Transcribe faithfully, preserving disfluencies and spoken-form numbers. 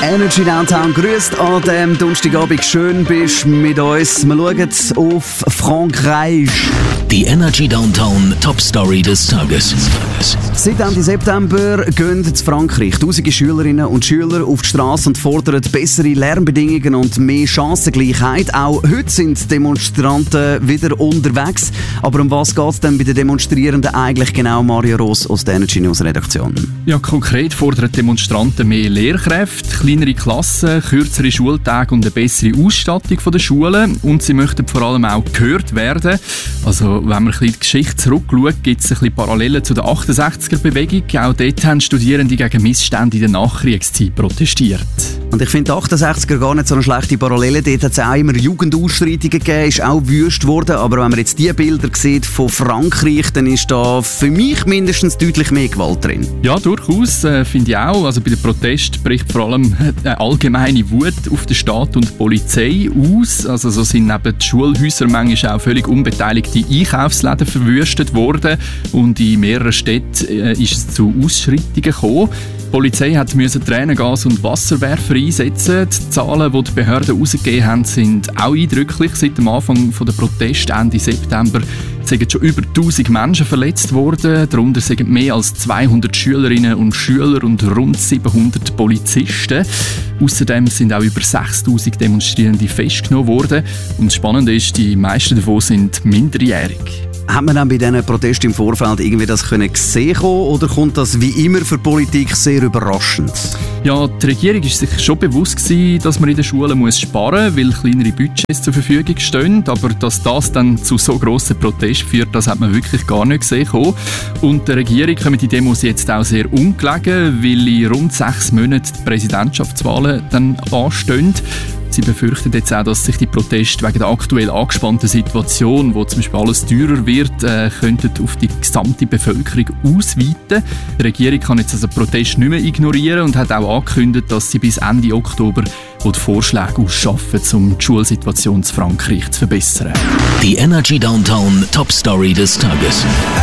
Energy Downtown grüßt an diesem Donnerstagabend. Schön bist du mit uns. Wir schauen auf Frankreich. Die Energy Downtown Top Story des Tages. Seit Ende September gehen in Frankreich tausende Schülerinnen und Schüler auf die Straße und fordern bessere Lernbedingungen und mehr Chancengleichheit. Auch heute sind Demonstranten wieder unterwegs. Aber um was geht es denn bei den Demonstrierenden eigentlich genau? Mario Ross aus der Energy News Redaktion. Ja, konkret fordern Demonstranten mehr Lehrkräfte, kleinere Klassen, kürzere Schultage und eine bessere Ausstattung der Schulen. Und sie möchten vor allem auch gehört werden. Also, wenn man ein bisschen in die Geschichte zurückschaut, gibt es ein bisschen Parallelen zu der achtundsechziger-Bewegung. Auch dort haben Studierende gegen Missstände in der Nachkriegszeit protestiert. Und ich finde die achtundsechziger gar nicht so eine schlechte Parallele. Dort hat es auch immer Jugendausschreitungen gegeben, ist auch wüst worden. Aber wenn man jetzt diese Bilder sieht von Frankreich, dann ist da für mich mindestens deutlich mehr Gewalt drin. Ja, durchaus, äh, finde ich auch. Also bei den Protesten bricht vor allem eine allgemeine Wut auf den Staat und die Polizei aus. Also so sind neben den Schulhäusern manchmal auch völlig unbeteiligte Einkaufsläden verwüstet worden. Und in mehreren Städten äh, ist es zu Ausschreitungen gekommen. Die Polizei musste Tränengas und Wasserwerfer einsetzen. Die Zahlen, die die Behörden herausgegeben haben, sind auch eindrücklich. Seit dem Anfang der Proteste Ende September sind schon über tausend Menschen verletzt worden. Darunter sind mehr als zweihundert Schülerinnen und Schüler und rund siebenhundert Polizisten. Außerdem sind auch über sechstausend Demonstrierende festgenommen worden. Und das Spannende ist, die meisten davon sind minderjährig. Hat man dann bei diesen Protesten im Vorfeld irgendwie das können sehen können, oder kommt das wie immer für die Politik sehr überraschend? Ja, die Regierung war sich schon bewusst gewesen, dass man in den Schulen muss sparen muss, weil kleinere Budgets zur Verfügung stehen. Aber dass das dann zu so grossen Protesten führt, das hat man wirklich gar nicht gesehen. Und der Regierung kommen die Demos jetzt auch sehr ungelegen, weil in rund sechs Monaten die Präsidentschaftswahlen dann anstehen. Sie befürchten jetzt auch, dass sich die Proteste wegen der aktuell angespannten Situation, wo zum Beispiel alles teurer wird, äh, könnten auf die gesamte Bevölkerung ausweiten. Die Regierung kann jetzt also die Proteste nicht mehr ignorieren und hat auch angekündigt, dass sie bis Ende Oktober die Vorschläge ausschaffen, um die Schulsituation in Frankreich zu verbessern. Die Energy Downtown Top Story des Tages.